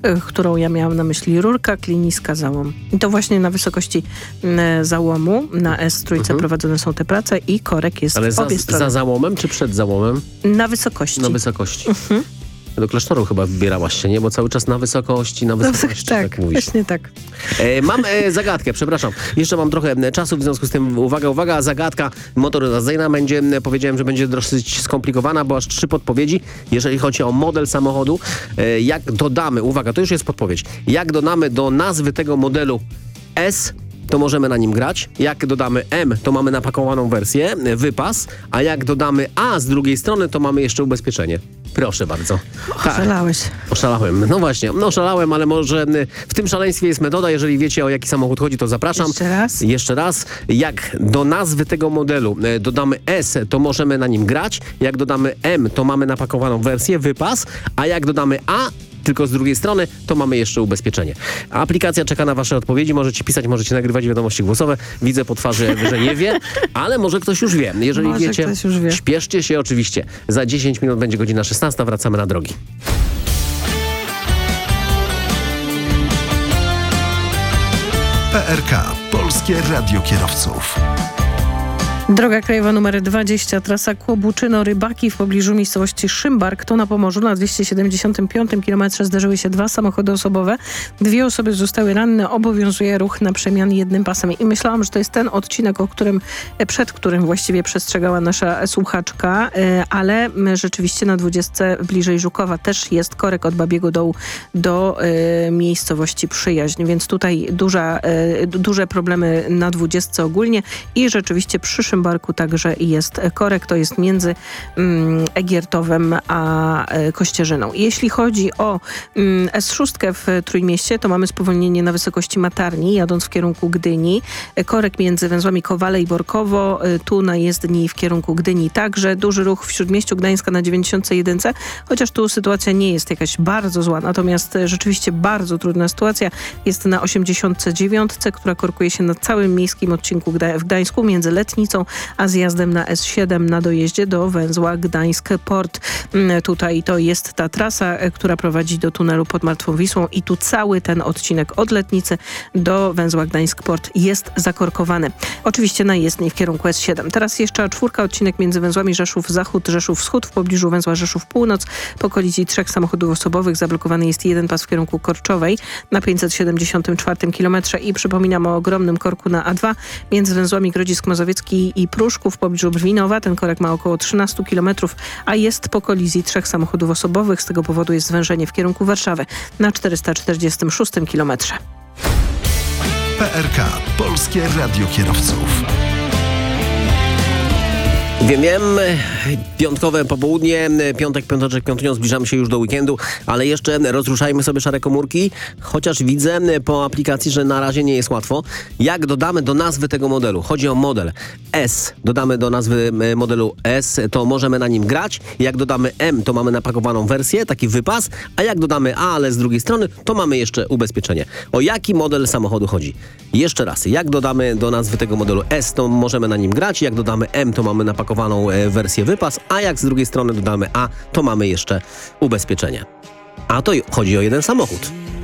którą ja miałam na myśli. Rurka, kliniska, załom. I to właśnie na wysokości załomu, na S trójce prowadzone są te prace i korek jest w obie strony. Za załomem czy przed załomem? Na wysokości. Na wysokości. Do klasztoru chyba wybierałaś się, nie? Bo cały czas na wysokości, tak mówisz. Właśnie tak. Mam zagadkę, przepraszam. Jeszcze mam trochę czasu, w związku z tym uwaga, zagadka motoryzacyjna będzie, powiedziałem, że będzie dosyć skomplikowana, bo aż 3 podpowiedzi, jeżeli chodzi o model samochodu. Jak dodamy, uwaga, to już jest podpowiedź, jak dodamy do nazwy tego modelu S, to możemy na nim grać. Jak dodamy M, to mamy napakowaną wersję, wypas, a jak dodamy A z drugiej strony, to mamy jeszcze ubezpieczenie. Proszę bardzo. Oszalałeś. Oszalałem. No właśnie, oszalałem, ale może w tym szaleństwie jest metoda. Jeżeli wiecie, o jaki samochód chodzi, to zapraszam. Jeszcze raz. Jak do nazwy tego modelu dodamy S, to możemy na nim grać. Jak dodamy M, to mamy napakowaną wersję, wypas, a jak dodamy A, tylko z drugiej strony, to mamy jeszcze ubezpieczenie. Aplikacja czeka na wasze odpowiedzi. Możecie pisać, możecie nagrywać wiadomości głosowe. Widzę po twarzy, że nie wie, ale może ktoś już wie. Jeżeli wiecie, śpieszcie się oczywiście. Za 10 minut będzie godzina 16. Wracamy na drogi. PRK. Polskie Radio Kierowców. Droga krajowa numer 20, trasa Kłobuczyno-Rybaki w pobliżu miejscowości Szymbark. To na Pomorzu na 275 km zdarzyły się 2 samochody osobowe. 2 osoby zostały ranne. Obowiązuje ruch na przemian jednym pasem. I myślałam, że to jest ten odcinek, przed którym właściwie przestrzegała nasza słuchaczka, ale rzeczywiście na 20 bliżej Żukowa też jest korek od Babiego Dołu do miejscowości Przyjaźń. Więc tutaj duże problemy na 20 ogólnie i rzeczywiście przy Szymbarku także jest korek, to jest między Egiertowem a Kościerzyną. Jeśli chodzi o S6 w Trójmieście, to mamy spowolnienie na wysokości Matarni, jadąc w kierunku Gdyni. Korek między węzłami Kowale i Borkowo, tu na jezdni w kierunku Gdyni także. Duży ruch w Śródmieściu Gdańska na 91, chociaż tu sytuacja nie jest jakaś bardzo zła, natomiast rzeczywiście bardzo trudna sytuacja jest na 89, która korkuje się na całym miejskim odcinku w Gdańsku między Letnicą a zjazdem na S7 na dojeździe do węzła Gdańsk-Port. Tutaj to jest ta trasa, która prowadzi do tunelu pod Martwą Wisłą i tu cały ten odcinek od Letnicy do węzła Gdańsk-Port jest zakorkowany. Oczywiście na jezdni w kierunku S7. Teraz jeszcze A4, odcinek między węzłami Rzeszów-Zachód, Rzeszów-Wschód w pobliżu węzła Rzeszów-Północ. Po kolizji 3 samochodów osobowych zablokowany jest jeden pas w kierunku Korczowej na 574 km i przypominam o ogromnym korku na A2 między węzłami Grodzisk Mazowiecki i Pruszków w pobliżu Brwinowa. Ten korek ma około 13 km, a jest po kolizji 3 samochodów osobowych. Z tego powodu jest zwężenie w kierunku Warszawy na 446 km. PRK. Polskie Radio Kierowców. Wiem, piątkowe popołudnie, piąteczek, piątnią, zbliżamy się już do weekendu, ale jeszcze rozruszajmy sobie szare komórki, chociaż widzę po aplikacji, że na razie nie jest łatwo. Jak dodamy do nazwy tego modelu, chodzi o model S, dodamy do nazwy modelu S, to możemy na nim grać. Jak dodamy M, to mamy napakowaną wersję, taki wypas, a jak dodamy A, ale z drugiej strony, to mamy jeszcze ubezpieczenie. O jaki model samochodu chodzi? Jeszcze raz, jak dodamy do nazwy tego modelu S, to możemy na nim grać, jak dodamy M, to mamy napakowaną wersję wypas, a jak z drugiej strony dodamy A, to mamy jeszcze ubezpieczenie. A to chodzi o jeden samochód.